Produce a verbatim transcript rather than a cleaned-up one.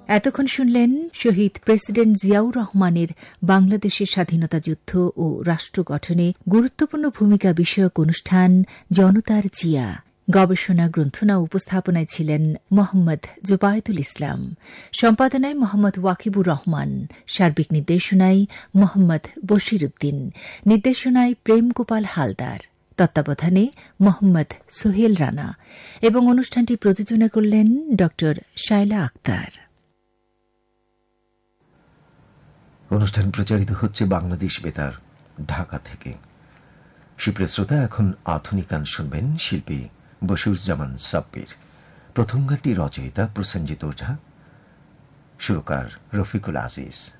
এতক্ষণ শুনলেন শহীদ প্রেসিডেন্ট জিয়াউর রহমানের বাংলাদেশের স্বাধীনতা যুদ্ধ ও রাষ্ট্র গঠনে গুরুত্বপূর্ণ ভূমিকা বিষয়ক অনুষ্ঠান জনতার জিয়া। গবেষণা গ্রন্থনা উপস্থাপনায় ছিলেন মোহাম্মদ জুবায়েদুল ইসলাম, সম্পাদনায় মোহাম্মদ ওয়াকিবুর রহমান, সার্বিক নির্দেশনায় মোহাম্মদ বশির উদ্দিন, নির্দেশনায় প্রেম গোপাল হালদার, তত্ত্বাবধানে মোহাম্মদ সোহেল রানা এবং অনুষ্ঠানটি প্রযোজনা করলেন ড শায়লা আক্তার। অনুষ্ঠান প্রচারিত হচ্ছে বাংলাদেশ বেতার ঢাকা থেকে। সুপ্রিয় শ্রোতা, এখন আধুনিক গান শুনবেন শিল্পী বশিরুজ্জামান সাব্বির। প্রথম গানটি রচয়িতা প্রসেনজিৎ ওঝা, সুরকার রফিকুল আজিজ।